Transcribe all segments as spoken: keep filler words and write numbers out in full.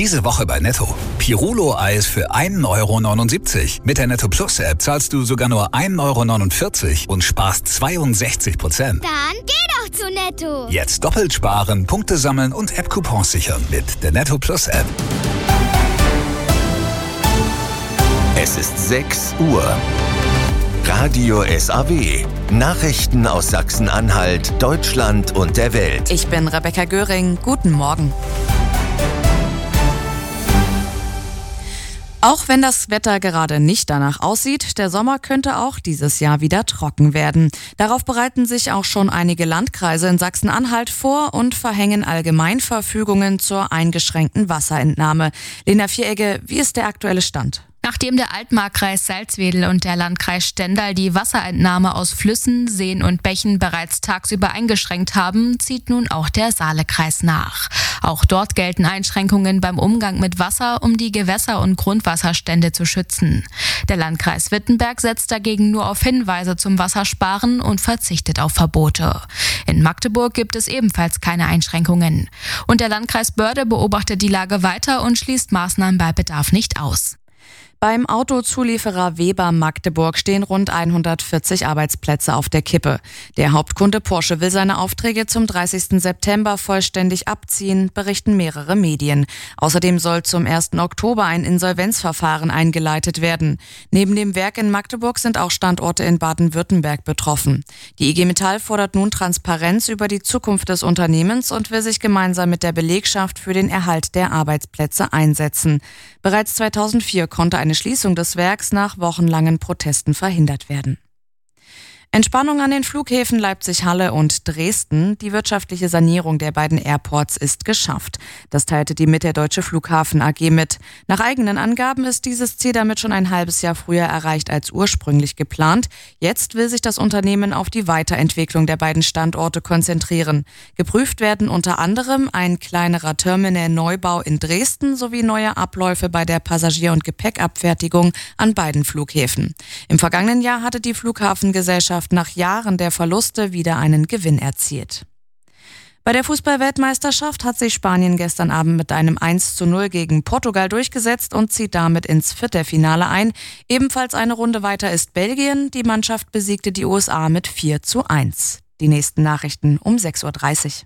Diese Woche bei Netto. Pirulo-Eis für ein Euro neunundsiebzig. Mit der Netto Plus App zahlst du sogar nur ein Euro neunundvierzig und sparst zweiundsechzig Prozent. Dann geh doch zu Netto. Jetzt doppelt sparen, Punkte sammeln und App-Coupons sichern mit der Netto Plus App. Es ist sechs Uhr. Radio S A W. Nachrichten aus Sachsen-Anhalt, Deutschland und der Welt. Ich bin Rebecca Göring. Guten Morgen. Auch wenn das Wetter gerade nicht danach aussieht, der Sommer könnte auch dieses Jahr wieder trocken werden. Darauf bereiten sich auch schon einige Landkreise in Sachsen-Anhalt vor und verhängen Allgemeinverfügungen zur eingeschränkten Wasserentnahme. Lena Vieregge, wie ist der aktuelle Stand? Nachdem der Altmarkkreis Salzwedel und der Landkreis Stendal die Wasserentnahme aus Flüssen, Seen und Bächen bereits tagsüber eingeschränkt haben, zieht nun auch der Saalekreis nach. Auch dort gelten Einschränkungen beim Umgang mit Wasser, um die Gewässer- und Grundwasserstände zu schützen. Der Landkreis Wittenberg setzt dagegen nur auf Hinweise zum Wassersparen und verzichtet auf Verbote. In Magdeburg gibt es ebenfalls keine Einschränkungen. Und der Landkreis Börde beobachtet die Lage weiter und schließt Maßnahmen bei Bedarf nicht aus. Beim Autozulieferer Weber Magdeburg stehen rund hundertvierzig Arbeitsplätze auf der Kippe. Der Hauptkunde Porsche will seine Aufträge zum dreißigsten September vollständig abziehen, berichten mehrere Medien. Außerdem soll zum ersten Oktober ein Insolvenzverfahren eingeleitet werden. Neben dem Werk in Magdeburg sind auch Standorte in Baden-Württemberg betroffen. Die I G Metall fordert nun Transparenz über die Zukunft des Unternehmens und will sich gemeinsam mit der Belegschaft für den Erhalt der Arbeitsplätze einsetzen. Bereits zweitausendvier konnte eine Schließung des Werks nach wochenlangen Protesten verhindert werden. Entspannung an den Flughäfen Leipzig-Halle und Dresden. Die wirtschaftliche Sanierung der beiden Airports ist geschafft. Das teilte die Mitteldeutsche Flughafen A G mit. Nach eigenen Angaben ist dieses Ziel damit schon ein halbes Jahr früher erreicht als ursprünglich geplant. Jetzt will sich das Unternehmen auf die Weiterentwicklung der beiden Standorte konzentrieren. Geprüft werden unter anderem ein kleinerer Terminal-Neubau in Dresden sowie neue Abläufe bei der Passagier- und Gepäckabfertigung an beiden Flughäfen. Im vergangenen Jahr hatte die Flughafengesellschaft nach Jahren der Verluste wieder einen Gewinn erzielt. Bei der Fußball-Weltmeisterschaft hat sich Spanien gestern Abend mit einem eins zu null gegen Portugal durchgesetzt und zieht damit ins Viertelfinale ein. Ebenfalls eine Runde weiter ist Belgien. Die Mannschaft besiegte die U S A mit vier zu eins. Die nächsten Nachrichten um sechs Uhr dreißig.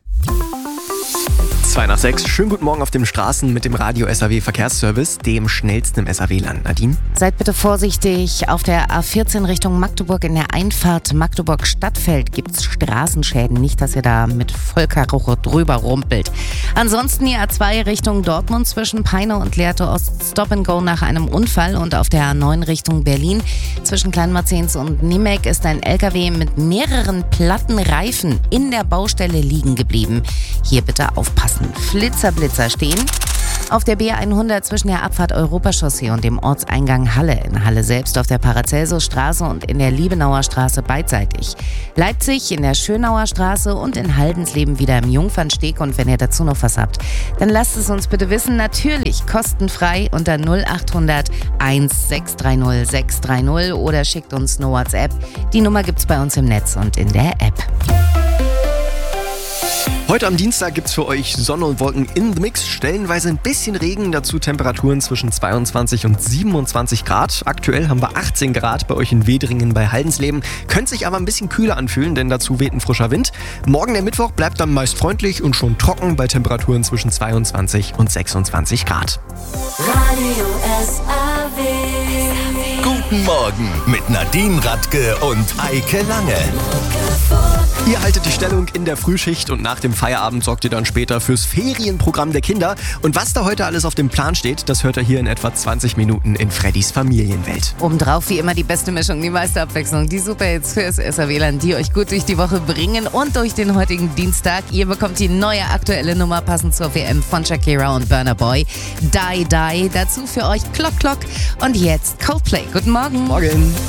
zwei nach sechs. Schönen guten Morgen auf den Straßen mit dem Radio S A W Verkehrsservice, dem schnellsten im S A W-Land. Nadine? Seid bitte vorsichtig. Auf der A vierzehn Richtung Magdeburg in der Einfahrt Magdeburg-Stadtfeld gibt es Straßenschäden. Nicht, dass ihr da mit Vollkaracho drüber rumpelt. Ansonsten die A zwei Richtung Dortmund zwischen Peine und Lehrte Ost Stop and Go nach einem Unfall. Und auf der A neun Richtung Berlin zwischen Kleinmarzens und Niemek ist ein L K W mit mehreren platten Reifen in der Baustelle liegen geblieben. Hier bitte aufpassen. Flitzer-Blitzer stehen. Auf der B hundert zwischen der Abfahrt Europachaussee und dem Ortseingang Halle. In Halle selbst auf der Paracelsusstraße und in der Liebenauer Straße beidseitig. Leipzig in der Schönauer Straße und in Haldensleben wieder im Jungfernsteg. Und wenn ihr dazu noch was habt, dann lasst es uns bitte wissen. Natürlich kostenfrei unter null achthundert sechs drei null sechs drei null oder schickt uns eine WhatsApp. Die Nummer gibt's bei uns im Netz und in der App. Heute am Dienstag gibt's für euch Sonne und Wolken in the Mix. Stellenweise ein bisschen Regen, dazu Temperaturen zwischen zweiundzwanzig und siebenundzwanzig Grad. Aktuell haben wir achtzehn Grad bei euch in Wedringen bei Haldensleben. Könnte sich aber ein bisschen kühler anfühlen, denn dazu weht ein frischer Wind. Morgen der Mittwoch bleibt dann meist freundlich und schon trocken bei Temperaturen zwischen zweiundzwanzig und sechsundzwanzig Grad. Radio S A W. Guten Morgen mit Nadine Radke und Eike Lange. Ihr haltet die Stellung in der Frühschicht und nach dem Feierabend sorgt ihr dann später fürs Ferienprogramm der Kinder. Und was da heute alles auf dem Plan steht, das hört ihr hier in etwa zwanzig Minuten in Freddys Familienwelt. Obendrauf wie immer die beste Mischung, die meiste Abwechslung, die Superhits fürs S A W-Land, die euch gut durch die Woche bringen und durch den heutigen Dienstag. Ihr bekommt die neue aktuelle Nummer passend zur W M von Shakira und Burna Boy. Die Die. Dazu für euch Clock Clock und jetzt Coldplay. Guten Morgen. Morgen.